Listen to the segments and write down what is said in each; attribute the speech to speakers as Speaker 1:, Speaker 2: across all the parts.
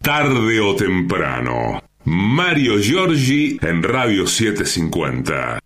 Speaker 1: tarde o temprano. Mario Giorgi en Radio 750.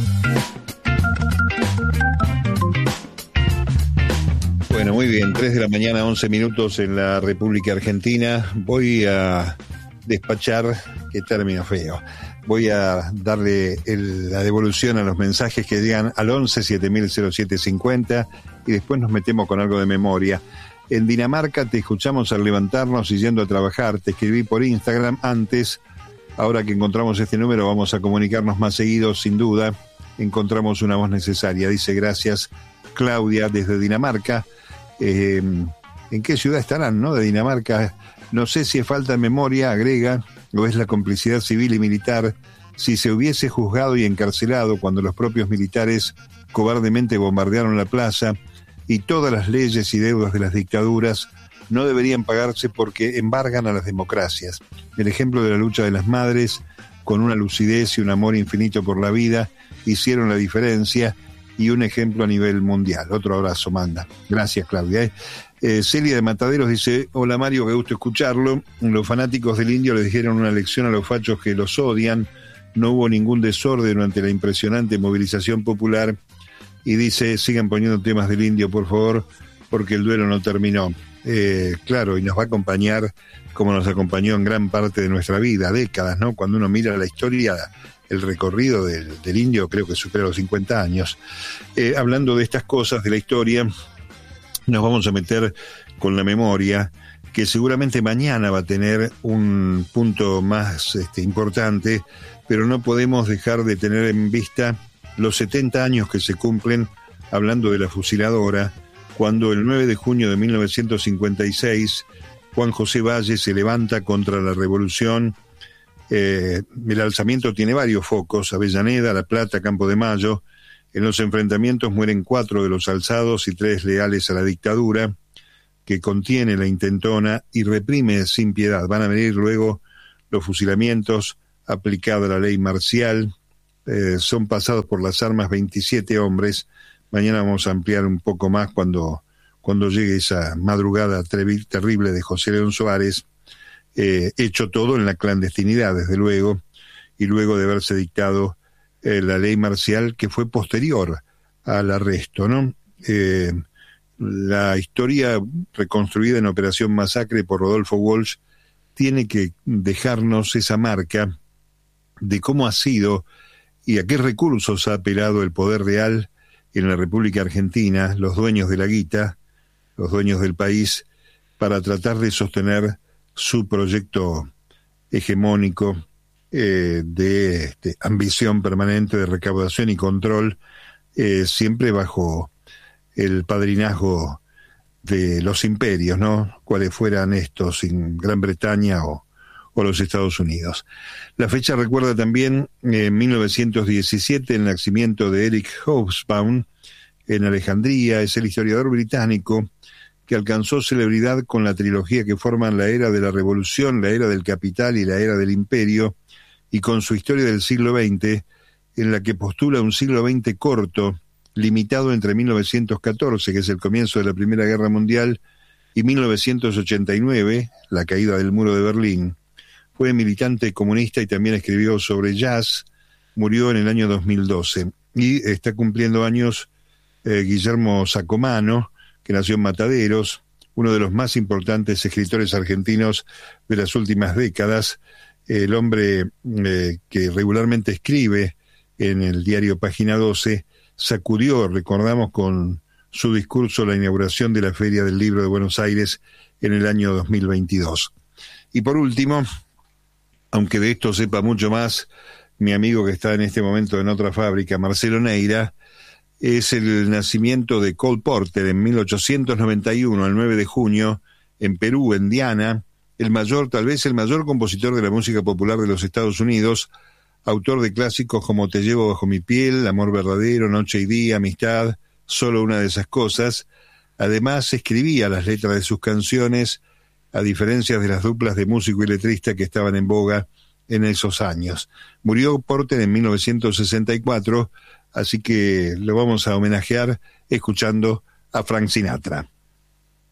Speaker 2: Bueno, muy bien, 3 de la mañana, 11 minutos en la República Argentina. Voy a despachar, qué término feo, voy a darle la devolución a los mensajes que llegan al 11 7000-0750 y después nos metemos con algo de memoria. En Dinamarca te escuchamos al levantarnos y yendo a trabajar. Te escribí por Instagram antes. Ahora que encontramos este número vamos a comunicarnos más seguido, sin duda. Encontramos una voz necesaria. Dice gracias Claudia desde Dinamarca. ¿En qué ciudad estarán, no? De Dinamarca. No sé si es falta de memoria, agrega, o es la complicidad civil y militar. Si se hubiese juzgado y encarcelado cuando los propios militares cobardemente bombardearon la plaza, y todas las leyes y deudas de las dictaduras no deberían pagarse porque embargan a las democracias. El ejemplo de la lucha de las madres, con una lucidez y un amor infinito por la vida, hicieron la diferencia, y un ejemplo a nivel mundial. Otro abrazo manda. Gracias, Claudia. Celia de Mataderos dice, hola Mario, qué gusto escucharlo. Los fanáticos del Indio le dijeron una lección a los fachos que los odian. No hubo ningún desorden durante la impresionante movilización popular. Y dice, sigan poniendo temas del Indio, por favor, porque el duelo no terminó. Claro, y nos va a acompañar como nos acompañó en gran parte de nuestra vida, décadas, ¿no? Cuando uno mira la historia, el recorrido del Indio creo que supera los 50 años. Hablando de estas cosas, de la historia, nos vamos a meter con la memoria, que seguramente mañana va a tener un punto más importante, pero no podemos dejar de tener en vista los 70 años que se cumplen, hablando de la fusiladora, cuando el 9 de junio de 1956 Juan José Valle se levanta contra la revolución. El alzamiento tiene varios focos: Avellaneda, La Plata, Campo de Mayo. En los enfrentamientos mueren 4 de los alzados y 3 leales a la dictadura, que contiene la intentona y reprime sin piedad. Van a venir luego los fusilamientos, aplicada la ley marcial. Son pasados por las armas 27 hombres. Mañana vamos a ampliar un poco más cuando llegue esa madrugada terrible de José León Suárez. Hecho todo en la clandestinidad, desde luego, y luego de haberse dictado la ley marcial que fue posterior al arresto, ¿no? La historia reconstruida en Operación Masacre por Rodolfo Walsh tiene que dejarnos esa marca de cómo ha sido y a qué recursos ha apelado el poder real en la República Argentina, los dueños de la guita, los dueños del país, para tratar de sostener su proyecto hegemónico de ambición permanente de recaudación y control, siempre bajo el padrinazgo de los imperios, ¿no? Cuáles fueran estos, en Gran Bretaña o los Estados Unidos. La fecha recuerda también en 1917 el nacimiento de Eric Hobsbawm en Alejandría. Es el historiador británico que alcanzó celebridad con la trilogía que forman la era de la Revolución, la era del Capital y la era del Imperio, y con su historia del siglo XX, en la que postula un siglo XX corto, limitado entre 1914, que es el comienzo de la Primera Guerra Mundial, y 1989, la caída del muro de Berlín. Fue militante comunista y también escribió sobre jazz. Murió en el año 2012. Y está cumpliendo años Guillermo Sacomano, que nació en Mataderos, uno de los más importantes escritores argentinos de las últimas décadas, el hombre que regularmente escribe en el diario Página 12, sacudió, recordamos, con su discurso la inauguración de la Feria del Libro de Buenos Aires en el año 2022. Y por último, aunque de esto sepa mucho más mi amigo que está en este momento en otra fábrica, Marcelo Neira, es el nacimiento de Cole Porter en 1891, el 9 de junio, en Perú, en Diana, tal vez el mayor compositor de la música popular de los Estados Unidos, autor de clásicos como Te llevo bajo mi piel, Amor verdadero, Noche y día, Amistad, Solo una de esas cosas. Además, escribía las letras de sus canciones, a diferencia de las duplas de músico y letrista que estaban en boga en esos años. Murió Porter en 1964, así que lo vamos a homenajear escuchando a Frank Sinatra.